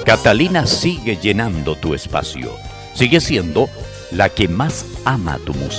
Catalina sigue llenando tu espacio. Sigue siendo la que más ama tu música.